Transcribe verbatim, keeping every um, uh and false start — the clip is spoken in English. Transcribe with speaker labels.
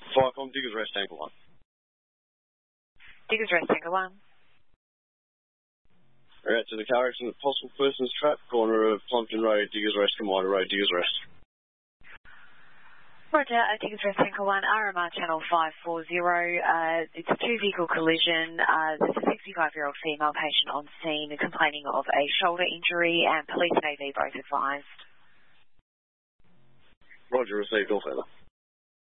Speaker 1: Firecom, Diggers Rest, Tanker one.
Speaker 2: Diggers Rest, Tanker one.
Speaker 1: We're out to the car accident, possible persons trapped, corner of Plumpton Road, Diggers Rest, Commander Road, Diggers Rest.
Speaker 2: Roger, uh, Diggers Rest, Tanker one, R M R channel five four zero. Uh, it's a two-vehicle collision. Uh, there's a sixty-five-year-old female patient on scene complaining of a shoulder injury, and police and A V both advised.
Speaker 1: Roger, received all further.